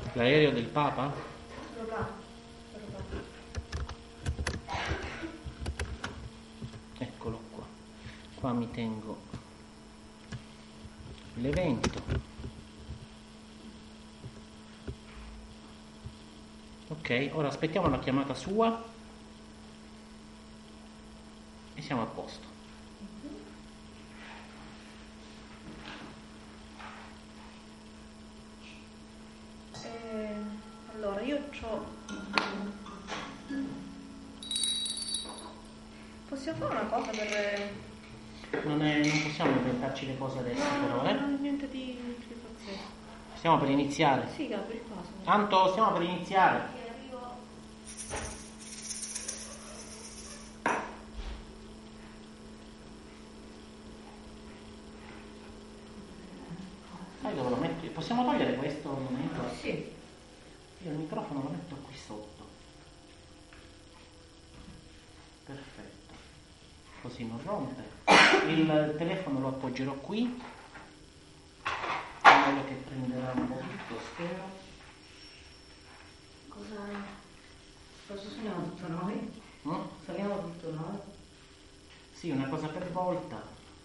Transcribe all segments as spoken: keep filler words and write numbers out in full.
L'aereo del Papa? Quello là, quello là. Eccolo qua. Qua mi tengo l'evento. Ok, ora aspettiamo la chiamata sua e siamo a posto. Eh, allora, io c'ho... Possiamo fare una cosa per... Non, è, non possiamo inventarci le cose adesso, No, però, no, eh? no, niente di, di pazzesco. Stiamo per iniziare. Sì, Gabri, il caso. Tanto stiamo per iniziare. Sai dove lo metto? Possiamo togliere questo un momento? Sì. Io il microfono lo metto qui sotto. Perfetto. Così non rompe. Il telefono lo appoggerò qui. In modo che prenderà un po' tutto, spero. Cosa, cosa suoniamo tutto noi? Mm? Suoniamo tutto noi? Sì, una cosa per volta.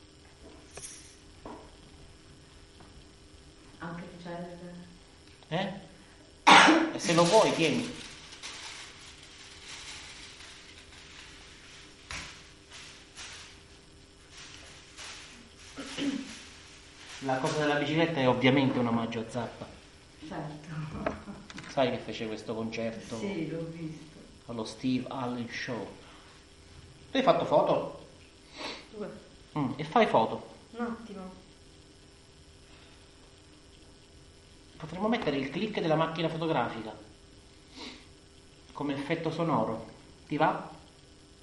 Anche se c'è il... Eh? E se lo vuoi, tieni. La cosa della bicicletta è ovviamente un omaggio a Zappa. Certo. Sai che fece questo concerto Sì, l'ho visto. allo Steve Allen Show? Tu hai fatto foto? Due. Mm, e fai foto. Un attimo. Potremmo mettere il click della macchina fotografica come effetto sonoro. Ti va?